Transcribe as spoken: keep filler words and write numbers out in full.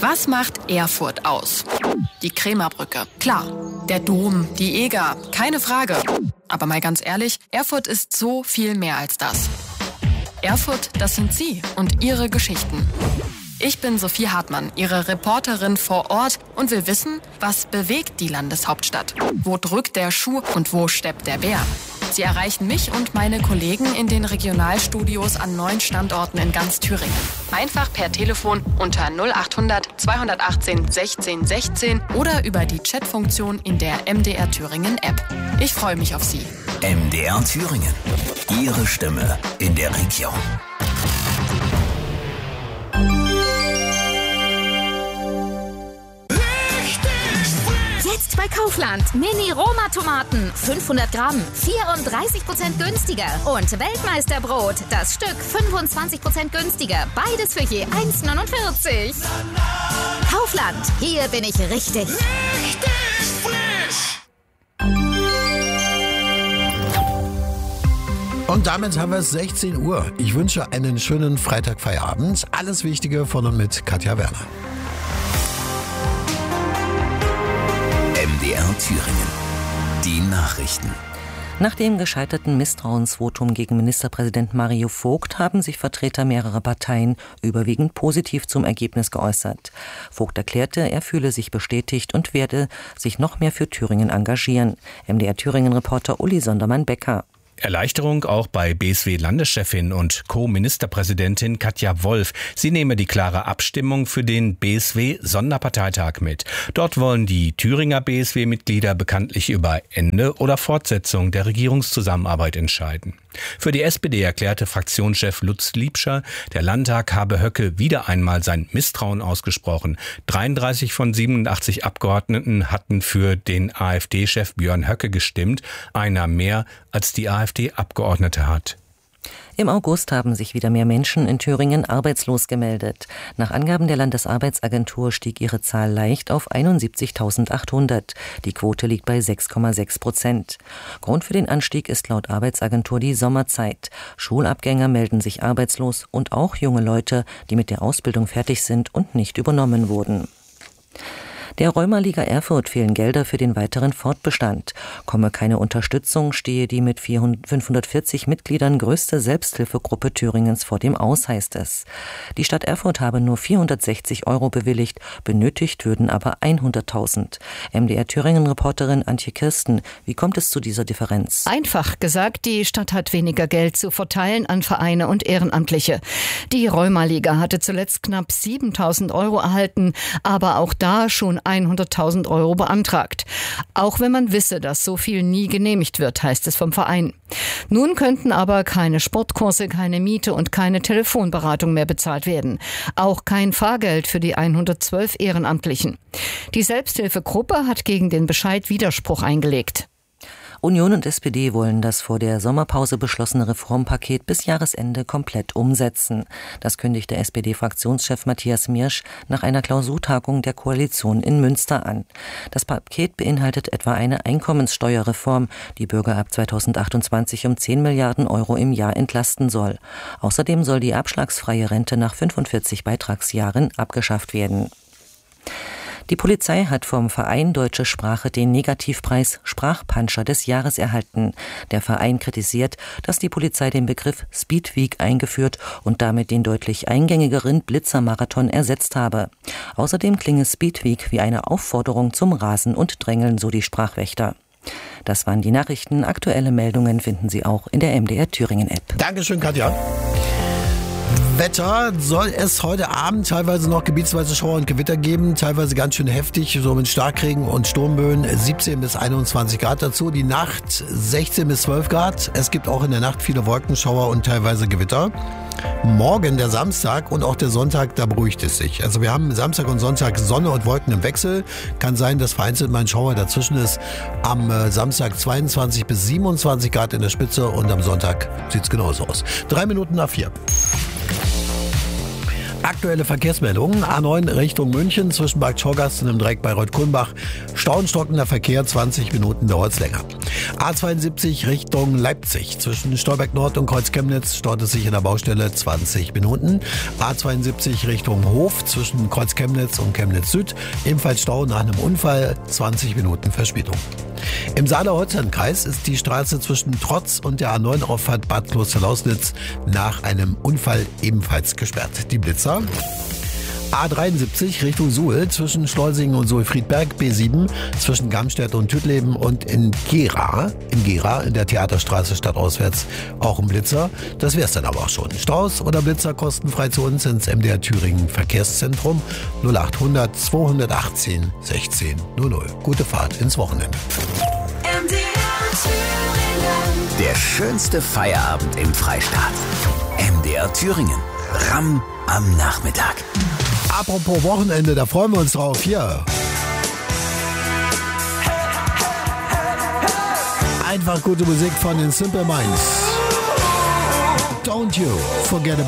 Was macht Erfurt aus? Die Krämerbrücke. Klar. Der Dom, die Eger. Keine Frage. Aber mal ganz ehrlich, Erfurt ist so viel mehr als das. Erfurt, das sind Sie und Ihre Geschichten. Ich bin Sophie Hartmann, Ihre Reporterin vor Ort und will wissen, was bewegt die Landeshauptstadt? Wo drückt der Schuh und wo steppt der Bär? Sie erreichen mich und meine Kollegen in den Regionalstudios an neun Standorten in ganz Thüringen. Einfach per Telefon unter null acht hundert zweihundertachtzehn sechzehn sechzehn oder über die Chatfunktion in der M D R Thüringen App. Ich freue mich auf Sie. M D R Thüringen. Ihre Stimme in der Region. Jetzt bei Kaufland. Mini-Roma-Tomaten. fünfhundert Gramm. vierunddreißig Prozent günstiger. Und Weltmeisterbrot. Das Stück fünfundzwanzig Prozent günstiger. Beides für je eins Komma neunundvierzig. Kaufland. Hier bin ich richtig. Richtig frisch. Und damit haben wir es sechzehn Uhr. Ich wünsche einen schönen Freitagfeierabend. Alles Wichtige von und mit Katja Werner. M D R Thüringen. Die Nachrichten. Nach dem gescheiterten Misstrauensvotum gegen Ministerpräsident Mario Vogt haben sich Vertreter mehrerer Parteien überwiegend positiv zum Ergebnis geäußert. Vogt erklärte, er fühle sich bestätigt und werde sich noch mehr für Thüringen engagieren. M D R Thüringen-Reporter Uli Sondermann-Becker. Erleichterung auch bei B S W-Landeschefin und Co-Ministerpräsidentin Katja Wolf. Sie nehme die klare Abstimmung für den B S W-Sonderparteitag mit. Dort wollen die Thüringer B S W-Mitglieder bekanntlich über Ende oder Fortsetzung der Regierungszusammenarbeit entscheiden. Für die S P D erklärte Fraktionschef Lutz Liebscher, der Landtag habe Höcke wieder einmal sein Misstrauen ausgesprochen. dreiunddreißig von siebenundachtzig Abgeordneten hatten für den AfD-Chef Björn Höcke gestimmt, einer mehr als die AfD-Abgeordnete hat. Im August haben sich wieder mehr Menschen in Thüringen arbeitslos gemeldet. Nach Angaben der Landesarbeitsagentur stieg ihre Zahl leicht auf einundsiebzigtausendachthundert. Die Quote liegt bei sechs Komma sechs Prozent. Grund für den Anstieg ist laut Arbeitsagentur die Sommerzeit. Schulabgänger melden sich arbeitslos und auch junge Leute, die mit der Ausbildung fertig sind und nicht übernommen wurden. Der Rheuma-Liga Erfurt fehlen Gelder für den weiteren Fortbestand. Komme keine Unterstützung, stehe die mit fünfhundertvierzig Mitgliedern größte Selbsthilfegruppe Thüringens vor dem Aus, heißt es. Die Stadt Erfurt habe nur vierhundertsechzig Euro bewilligt, benötigt würden aber hunderttausend. M D R Thüringen-Reporterin Antje Kirsten, wie kommt es zu dieser Differenz? Einfach gesagt, die Stadt hat weniger Geld zu verteilen an Vereine und Ehrenamtliche. Die Rheuma-Liga hatte zuletzt knapp siebentausend Euro erhalten, aber auch da schon hunderttausend Euro beantragt. Auch wenn man wisse, dass so viel nie genehmigt wird, heißt es vom Verein. Nun könnten aber keine Sportkurse, keine Miete und keine Telefonberatung mehr bezahlt werden. Auch kein Fahrgeld für die hundertzwölf Ehrenamtlichen. Die Selbsthilfegruppe hat gegen den Bescheid Widerspruch eingelegt. Union und S P D wollen das vor der Sommerpause beschlossene Reformpaket bis Jahresende komplett umsetzen. Das kündigte S P D-Fraktionschef Matthias Miersch nach einer Klausurtagung der Koalition in Münster an. Das Paket beinhaltet etwa eine Einkommenssteuerreform, die Bürger ab zweitausendachtundzwanzig um zehn Milliarden Euro im Jahr entlasten soll. Außerdem soll die abschlagsfreie Rente nach fünfundvierzig Beitragsjahren abgeschafft werden. Die Polizei hat vom Verein Deutsche Sprache den Negativpreis Sprachpanscher des Jahres erhalten. Der Verein kritisiert, dass die Polizei den Begriff Speedweek eingeführt und damit den deutlich eingängigeren Blitzermarathon ersetzt habe. Außerdem klinge Speedweek wie eine Aufforderung zum Rasen und Drängeln, so die Sprachwächter. Das waren die Nachrichten. Aktuelle Meldungen finden Sie auch in der M D R Thüringen App. Dankeschön, Katja. Wetter soll es heute Abend teilweise noch gebietsweise Schauer und Gewitter geben, teilweise ganz schön heftig, so mit Starkregen und Sturmböen, siebzehn bis einundzwanzig Grad dazu, die Nacht sechzehn bis zwölf Grad, es gibt auch in der Nacht viele Wolkenschauer und teilweise Gewitter. Morgen der Samstag und auch der Sonntag, da beruhigt es sich. Also wir haben Samstag und Sonntag Sonne und Wolken im Wechsel. Kann sein, dass vereinzelt mal ein Schauer dazwischen ist. Am Samstag zweiundzwanzig bis siebenundzwanzig Grad in der Spitze und am Sonntag sieht es genauso aus. Drei Minuten nach vier. Aktuelle Verkehrsmeldungen. A neun Richtung München zwischen Bad Schorgast und dem Dreieck Bayreuth-Kulmbach. Stauenstockender Verkehr, zwanzig Minuten dauert es länger. A zweiundsiebzig Richtung Leipzig zwischen Stolberg Nord und Kreuz Chemnitz staut es sich in der Baustelle zwanzig Minuten. A zweiundsiebzig Richtung Hof zwischen Kreuz Chemnitz und Chemnitz Süd. Ebenfalls Stau nach einem Unfall, zwanzig Minuten Verspätung. Im Saale-Holstein-Kreis ist die Straße zwischen Trotz und der A neun Auffahrt Bad Kloster-Lausnitz nach einem Unfall ebenfalls gesperrt. Die Blitzer. A dreiundsiebzig Richtung Suhl zwischen Schleusingen und Suhl-Friedberg, B sieben zwischen Gamstedt und Tütleben und in Gera, in Gera in der Theaterstraße stadtauswärts auch ein Blitzer. Das wär's dann aber auch schon. Staus oder Blitzer kostenfrei zu uns ins M D R Thüringen Verkehrszentrum null achthundert zweihundertachtzehn sechzehn null null. Gute Fahrt ins Wochenende. M D R Thüringen. Der schönste Feierabend im Freistaat. M D R Thüringen. Ramm am Nachmittag. Apropos Wochenende, da freuen wir uns drauf. Hier. Einfach gute Musik von den Simple Minds. Don't you forget about